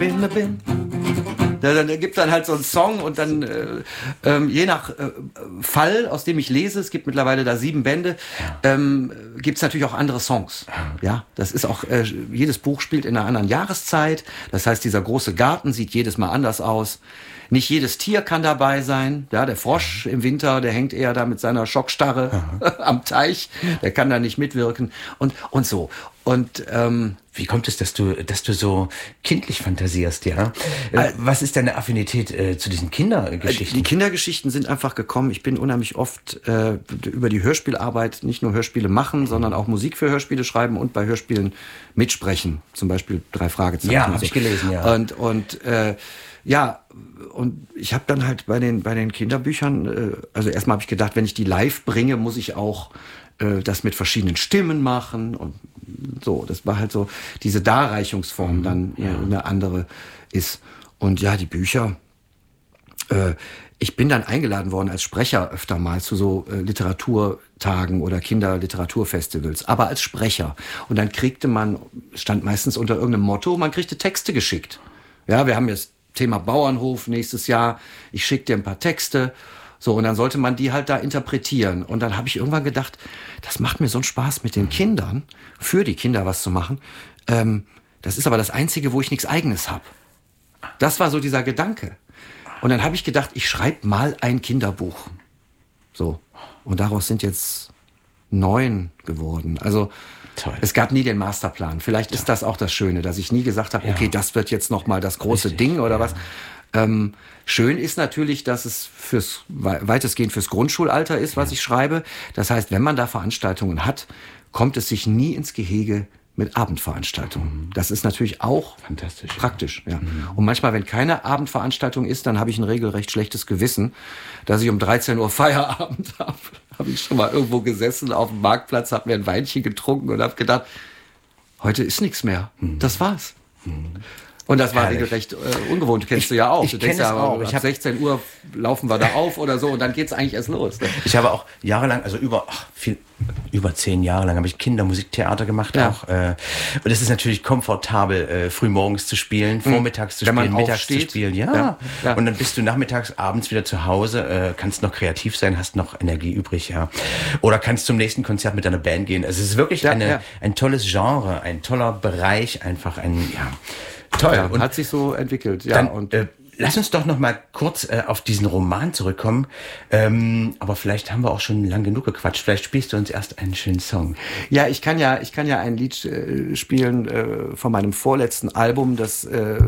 bin. Dann gibt dann halt so einen Song und dann je nach Fall, aus dem ich lese, es gibt mittlerweile da 7 Bände, gibt es natürlich auch andere Songs. Ja, das ist auch, jedes Buch spielt in einer anderen Jahreszeit. Das heißt, dieser große Garten sieht jedes Mal anders aus. Nicht jedes Tier kann dabei sein. Ja, der Frosch im Winter, der hängt eher da mit seiner Schockstarre am Teich. Der kann da nicht mitwirken und so. Und wie kommt es, dass du so kindlich fantasierst, ja? Was ist deine Affinität zu diesen Kindergeschichten? Die Kindergeschichten sind einfach gekommen. Ich bin unheimlich oft über die Hörspielarbeit nicht nur Hörspiele machen, sondern auch Musik für Hörspiele schreiben und bei Hörspielen mitsprechen. Zum Beispiel 3 Fragezeichen. Ja, habe ich gelesen, ja. Und ich habe dann halt bei den Kinderbüchern, also erstmal habe ich gedacht, wenn ich die live bringe, muss ich auch das mit verschiedenen Stimmen machen und so. Das war halt so diese Darreichungsform dann eine andere ist. Und ja, die Bücher, ich bin dann eingeladen worden als Sprecher öfter mal zu so Literaturtagen oder Kinderliteraturfestivals, aber als Sprecher. Und dann stand meistens unter irgendeinem Motto, man kriegte Texte geschickt. Ja, wir haben jetzt Thema Bauernhof nächstes Jahr, ich schicke dir ein paar Texte, so, und dann sollte man die halt da interpretieren. Und dann habe ich irgendwann gedacht, das macht mir so einen Spaß mit den Kindern, für die Kinder was zu machen. Das ist aber das Einzige, wo ich nichts Eigenes habe. Das war so dieser Gedanke. Und dann habe ich gedacht, ich schreibe mal ein Kinderbuch. So, und daraus sind jetzt 9 geworden. Also toll. Es gab nie den Masterplan. Vielleicht ist das auch das Schöne, dass ich nie gesagt habe, okay, das wird jetzt noch mal das große Ding oder was. Schön ist natürlich, dass es weitestgehend fürs Grundschulalter ist, was ich schreibe. Das heißt, wenn man da Veranstaltungen hat, kommt es sich nie ins Gehege mit Abendveranstaltungen. Das ist natürlich auch fantastisch, praktisch. Ja. Und manchmal, wenn keine Abendveranstaltung ist, dann habe ich ein regelrecht schlechtes Gewissen, dass ich um 13 Uhr Feierabend habe. Habe ich schon mal irgendwo gesessen auf dem Marktplatz, habe mir ein Weinchen getrunken und habe gedacht, heute ist nichts mehr. Das war's. Und das war regelrecht ungewohnt. Kennst du ja auch. Du denkst ja, ab 16 Uhr laufen wir da auf oder so und dann geht's eigentlich erst los. Ne? Ich habe auch jahrelang, also über 10 Jahre lang habe ich Kindermusiktheater gemacht auch. Und es ist natürlich komfortabel, frühmorgens zu spielen, vormittags zu spielen, mittags zu spielen. Ja. Und dann bist du nachmittags, abends wieder zu Hause, kannst noch kreativ sein, hast noch Energie übrig, ja. Oder kannst zum nächsten Konzert mit deiner Band gehen. Also es ist wirklich ein tolles Genre, ein toller Bereich, einfach toll. Ja, und hat sich so entwickelt. Ja, dann, lass uns doch noch mal kurz auf diesen Roman zurückkommen. Aber vielleicht haben wir auch schon lang genug gequatscht. Vielleicht spielst du uns erst einen schönen Song. Ja, ich kann ja ein Lied spielen von meinem vorletzten Album. Das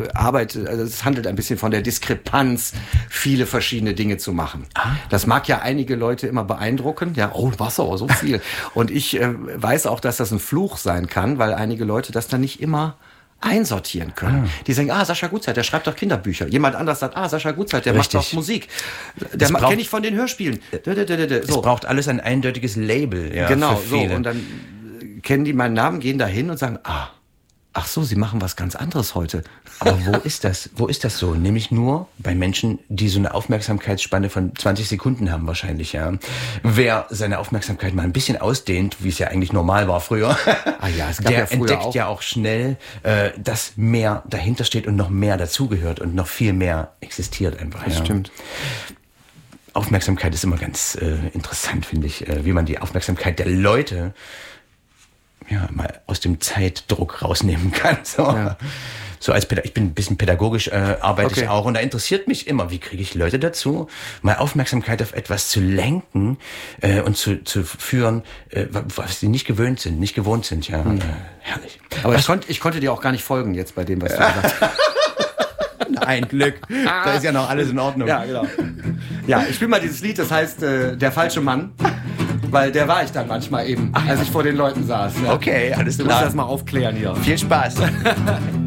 es handelt ein bisschen von der Diskrepanz, viele verschiedene Dinge zu machen. Das mag ja einige Leute immer beeindrucken. Ja, Wasser, so viel. Und ich weiß auch, dass das ein Fluch sein kann, weil einige Leute das dann nicht immer einsortieren können. Die sagen, Sascha Gutzeit, der schreibt doch Kinderbücher. Jemand anders sagt, Sascha Gutzeit, der macht doch Musik. Der kenne ich von den Hörspielen. Es braucht alles ein eindeutiges Label. Ja, genau, so. Und dann kennen die meinen Namen, gehen da hin und sagen, ach so, sie machen was ganz anderes heute. Aber wo ist das? Wo ist das so? Nämlich nur bei Menschen, die so eine Aufmerksamkeitsspanne von 20 Sekunden haben wahrscheinlich, ja. Wer seine Aufmerksamkeit mal ein bisschen ausdehnt, wie es ja eigentlich normal war früher, es gab der entdeckt ja auch schnell, dass mehr dahinter steht und noch mehr dazugehört und noch viel mehr existiert einfach. Das stimmt. Aufmerksamkeit ist immer ganz interessant, finde ich, wie man die Aufmerksamkeit der Leute mal aus dem Zeitdruck rausnehmen kann. So als ich bin ein bisschen pädagogisch, arbeite ich auch. Und da interessiert mich immer, wie kriege ich Leute dazu, mal Aufmerksamkeit auf etwas zu lenken und zu führen, was sie nicht gewohnt sind. Ja, herrlich. Aber ich konnte dir auch gar nicht folgen jetzt bei dem, was du gesagt hast. Ein Glück. Da ist ja noch alles in Ordnung. Ja, genau. Ja, ich spiele mal dieses Lied, das heißt Der falsche Mann. Weil der war ich dann manchmal eben, als ich vor den Leuten saß. Ja. Okay, alles klar. Du musst das mal aufklären hier. Viel Spaß.